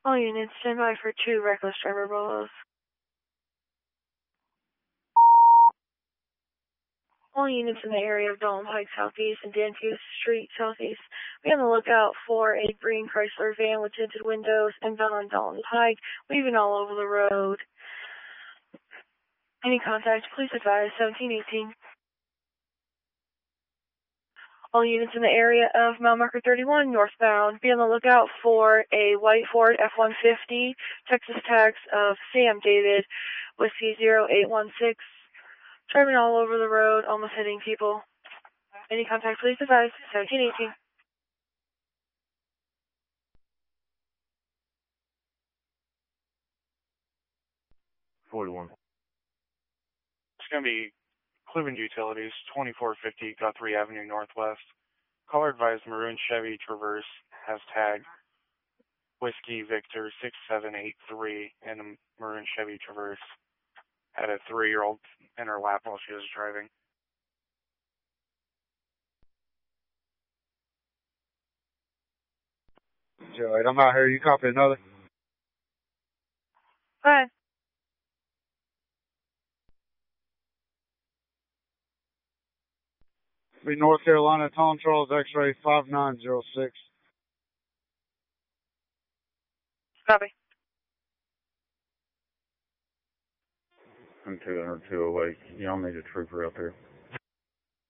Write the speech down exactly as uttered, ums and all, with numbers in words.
All units, stand by for two reckless driver bolos. All units in the area of Dalton Pike Southeast and Danfuse Street Southeast, be on the lookout for a green Chrysler van with tinted windows inbound on Dalton Pike, weaving all over the road. Any contact, please advise seventeen eighteen. All units in the area of mile marker thirty-one northbound, be on the lookout for a white Ford F one fifty, Texas tags of Sam David, Whiskey zero eight one six, driving all over the road, almost hitting people. Any contact, please advise seventeen eighteen. forty-one. It's going to be Cleveland Utilities, twenty-four fifty Guthrie Avenue Northwest. Caller advised maroon Chevy Traverse has tag Whiskey Victor six seven eight three, and a maroon Chevy Traverse had a three-year-old in her lap while she was driving. Joe, I'm out here. You copy another? Hi. Be North Carolina, Tom Charles, X-ray five nine zero six. Copy. I'm two hundred two away. Y'all need a trooper up here.